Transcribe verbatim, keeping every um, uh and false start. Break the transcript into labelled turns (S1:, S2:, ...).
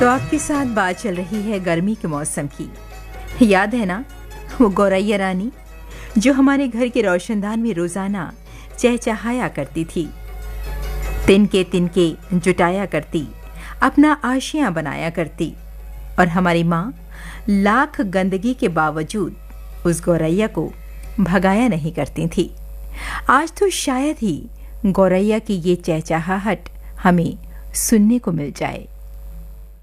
S1: तो आपके साथ बात चल रही है गर्मी के मौसम की। याद है ना वो गौरैया रानी जो हमारे घर के रोशनदान में रोजाना चहचहाया करती थी, तिनके तिनके जुटाया करती, अपना आशियां बनाया करती, और हमारी माँ लाख गंदगी के बावजूद उस गौरैया को भगाया नहीं करती थी। आज तो शायद ही गौरैया की ये चहचहाहट हमें सुनने को मिल जाए।